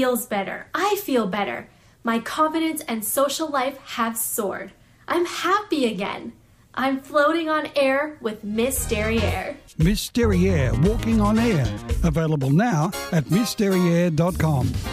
feels better. I feel better. My confidence and social life have soared. I'm happy again. I'm floating on air with Miss Derriere. Miss Derriere, walking on air. Available now at missderriere.com.